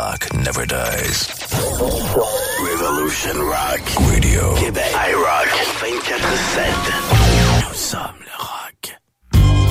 rock never dies. Revolution Rock Radio. Québec. iRock 24/7. Nous sommes